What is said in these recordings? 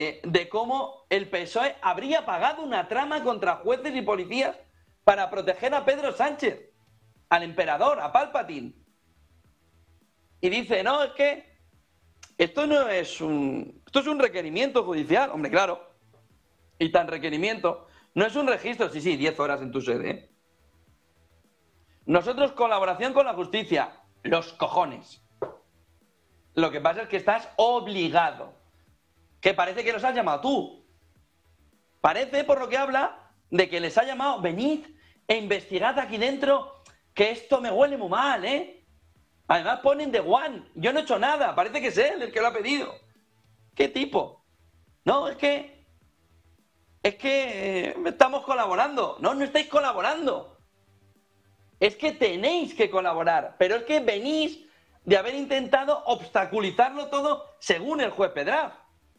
de cómo el PSOE habría pagado una trama contra jueces y policías para proteger a Pedro Sánchez, al emperador, a Palpatine. Y dice, no, es que esto no es esto es un requerimiento judicial. Hombre, claro. Y tan requerimiento. No es un registro, sí, 10 horas en tu sede, ¿eh? Nosotros, colaboración con la justicia. Los cojones. Lo que pasa es que estás obligado. Que parece que los has llamado tú. Parece, por lo que habla, de que les ha llamado, venid e investigad aquí dentro, que esto me huele muy mal, ¿eh? Además ponen de One. Yo no he hecho nada. Parece que es él el que lo ha pedido. ¿Qué tipo? No, es que estamos colaborando. No, no estáis colaborando. Es que tenéis que colaborar. Pero es que venís de haber intentado obstaculizarlo todo según el juez Pedraz.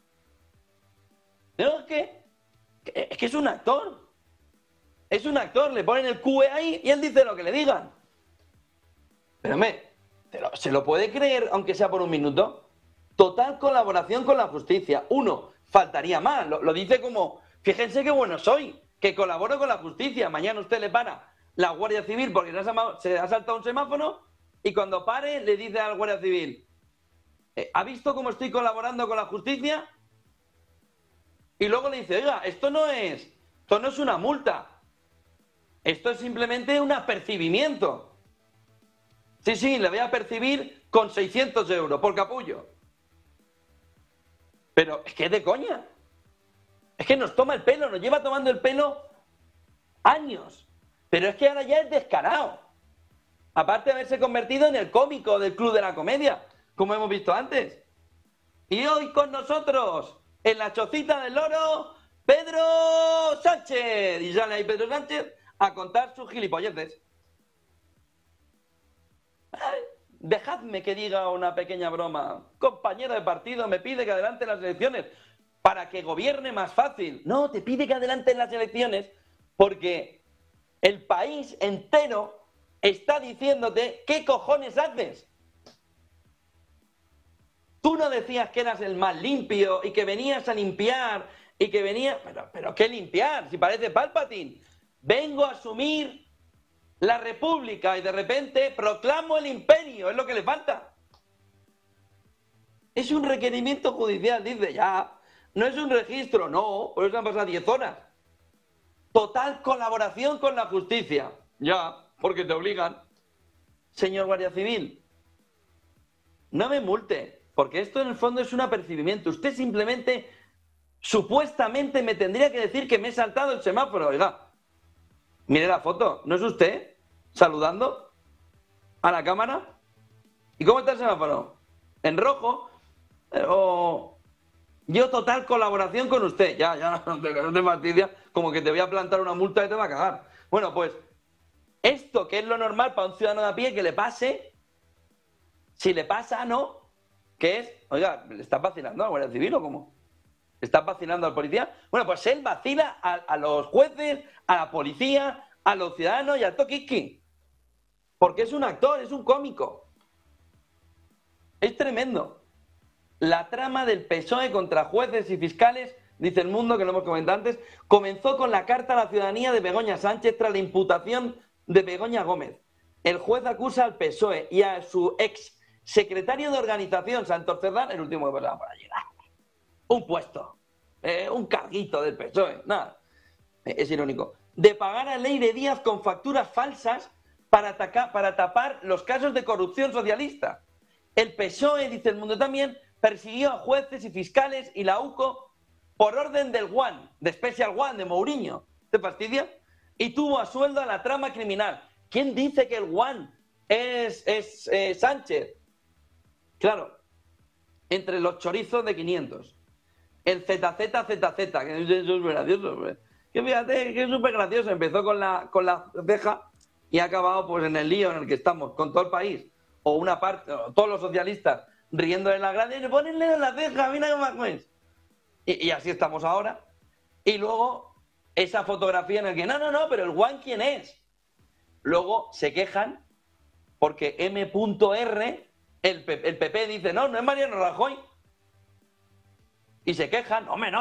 No, es que es un actor. Es un actor. Le ponen el QE ahí y él dice lo que le digan. Pero ¿se lo puede creer, aunque sea por un minuto? Total colaboración con la justicia. Uno, faltaría más. Lo dice como, fíjense qué bueno soy, que colaboro con la justicia. Mañana usted le para la Guardia Civil porque se ha saltado un semáforo y cuando pare le dice al Guardia Civil, ¿ha visto cómo estoy colaborando con la justicia? Y luego le dice, oiga, esto no es una multa. Esto es simplemente un apercibimiento. Sí, le voy a percibir con 600 euros por capullo. Pero es que es de coña. Es que nos toma el pelo, nos lleva tomando el pelo años. Pero es que ahora ya es descarado. Aparte de haberse convertido en el cómico del Club de la Comedia, como hemos visto antes. Y hoy con nosotros, en la chocita del loro, Pedro Sánchez. Y sale ahí Pedro Sánchez a contar sus gilipolleces. Dejadme que diga una pequeña broma. Compañero de partido me pide que adelante las elecciones para que gobierne más fácil. No, te pide que adelante las elecciones porque el país entero está diciéndote qué cojones haces. Tú no decías que eras el más limpio y que venías a limpiar y que venías... Pero ¿qué limpiar? Si parece Palpatine. Vengo a asumir la república y de repente proclamo el imperio, es lo que le falta. Es un requerimiento judicial, dice, ya. No es un registro, no, por eso han pasado 10 horas. Total colaboración con la justicia, ya, porque te obligan. Señor Guardia Civil, no me multe, porque esto en el fondo es un apercibimiento. Usted simplemente, supuestamente me tendría que decir que me he saltado el semáforo, oiga. Mire la foto, ¿no es usted saludando a la cámara? ¿Y cómo está el semáforo? ¿En rojo? Yo total colaboración con usted. Ya, no te fastidias, como que te voy a plantar una multa y te va a cagar. Bueno, pues esto que es lo normal para un ciudadano de a pie que le pase, si le pasa, ¿no? Que es, oiga, ¿le estás vacilando al Guardia Civil o cómo? ¿Estás vacilando al policía? Bueno, pues él vacila a los jueces, a la policía, a los ciudadanos y al toquiski. Porque es un actor, es un cómico. Es tremendo. La trama del PSOE contra jueces y fiscales, dice El Mundo, que lo hemos comentado antes, comenzó con la carta a la ciudadanía de Begoña Sánchez tras la imputación de Begoña Gómez. El juez acusa al PSOE y a su ex secretario de organización, Santos Cerdán, el último que pasaba por allí. Un puesto, un carguito del PSOE, nada. Es irónico. De pagar a Leire Díaz con facturas falsas para tapar los casos de corrupción socialista. El PSOE, dice El Mundo también, persiguió a jueces y fiscales y la UCO por orden del One, de Special One, de Mourinho. ¿Te fastidia? Y tuvo a sueldo a la trama criminal. ¿Quién dice que el One es Sánchez? Claro, entre los chorizos de 500. El ZZZZ, que es súper gracioso. Que fíjate, que es súper gracioso. Empezó con la ceja y ha acabado pues en el lío en el que estamos, con todo el país. O una parte, o todos los socialistas riendo de la grande y ponenle en la ceja, mira cómo es. Y así estamos ahora. Y luego, esa fotografía en la que, no, pero el One, ¿quién es? Luego se quejan porque M.R., el PP dice, no es Mariano Rajoy. y se quejan, hombre, no,